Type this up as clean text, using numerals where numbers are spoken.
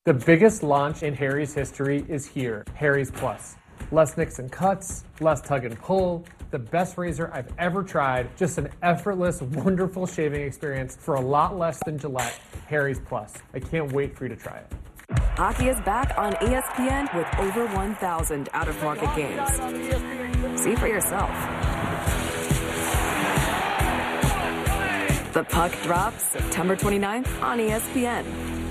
The biggest launch in Harry's history is here, Harry's Plus. Less nicks and cuts, less tug and pull, the best razor I've ever tried, just an effortless, wonderful shaving experience for a lot less than Gillette. Harry's Plus. I can't wait for you to try it. Hockey is back on ESPN with over 1,000 out-of-market games. See for yourself. The puck drops September 29th on ESPN.